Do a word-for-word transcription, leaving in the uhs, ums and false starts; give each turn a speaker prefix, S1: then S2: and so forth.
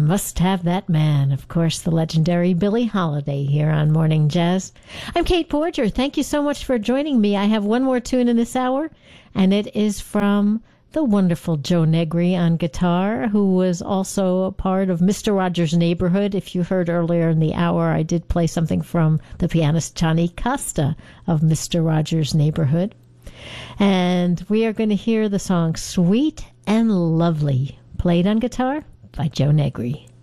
S1: Must Have That Man. Of course, the legendary Billie Holiday here on Morning Jazz. I'm Kate Porter. Thank you so much for joining me. I have one more tune in this hour, and it is from the wonderful Joe Negri on guitar, who was also a part of Mister Rogers' Neighborhood. If you heard earlier in the hour, I did play something from the pianist Johnny Costa of Mister Rogers' Neighborhood. And we are going to hear the song Sweet and Lovely, played on guitar by Joe Negri.